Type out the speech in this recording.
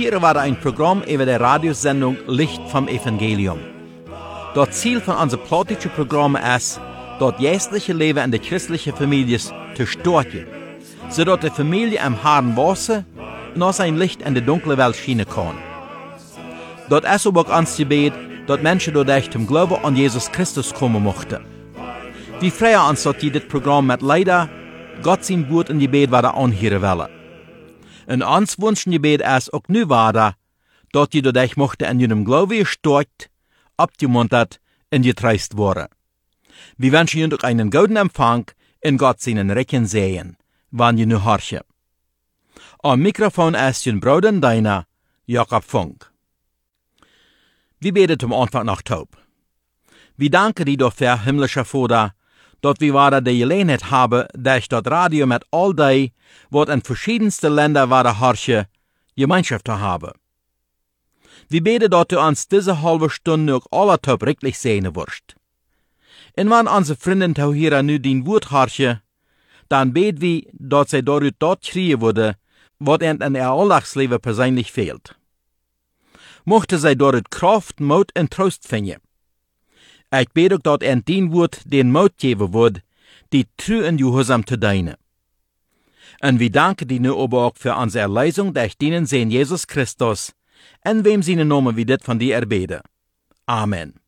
Hier war ein Programm über die Radiosendung Licht vom Evangelium. Das Ziel von unserem politischen Programm ist, das geistliche Leben in der christlichen Familie zu stärken, sodass die Familie am harten Wasser und aus ein Licht in die dunkle Welt schienen kann. Das ist auch uns Gebet, dass Menschen dadurch zum Glauben an Jesus Christus kommen möchten. Wir freuen uns, dass das Programm mit leider Gott sein Wort in Gebet weiter anhören wollen. Und uns wünschen Gebet ist auch nu weiter, dass die dadurch möchten in ihrem Glauben gestärkt, abgemuntert und getreist worden. Wir wünschen Ihnen auch einen guten Empfang in Gott seinen Recken sehen, wann ihr nu horchen. Am Mikrofon ist Ihr Bruder und Deiner, Jakob Funk. Wir beten zum Anfang nach Taub. Wir danken dir dafür, himmlischer Vater, dass wir weiter die Gelegenheit haben, durch das Radio mit all die, was in verschiedensten Ländern weiter horchen, Gemeinschaft zu haben. Wir beten, dass du uns diese halbe Stunde auch alle Taub richtig sehen wirst. Und wenn unsere Freunde hier nu dein Wort horchen, dann beten wir, dass sie dadurch dort kriegen würde, was ihnen in ihr Alltagsleben persönlich fehlt. Mochte sie dadurch Kraft, Mut und Trost finden. Ich bete auch, dass ihnen dein Wort den Mut geben wird, die treu und gehorsam zu dienen. Und wir danken dir nu aber auch für unsere Erlösung durch deinen Sohn Jesus Christus, in wem seine Namen wir das von dir erbeten. Amen.